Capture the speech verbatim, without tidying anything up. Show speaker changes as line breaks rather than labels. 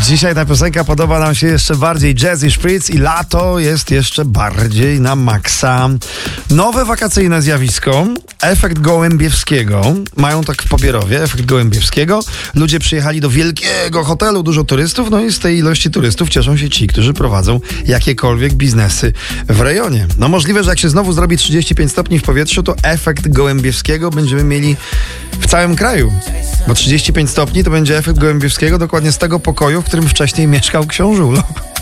Dzisiaj ta piosenka podoba nam się jeszcze bardziej. Jazzy Spritz i lato jest jeszcze bardziej na maksa. Nowe wakacyjne zjawisko. Efekt Gołębiewskiego. Mają tak w Pobierowie, efekt Gołębiewskiego. Ludzie przyjechali do wielkiego hotelu, dużo turystów, no i z tej ilości turystów cieszą się ci, którzy prowadzą jakiekolwiek biznesy w rejonie. No możliwe, że jak się znowu zrobi trzydzieści pięć stopni w powietrzu, to efekt Gołębiewskiego będziemy mieli w całym kraju. Bo trzydzieści pięć stopni to będzie efekt Gołębiewskiego dokładnie z tego pokoju, w którym wcześniej mieszkał książulo.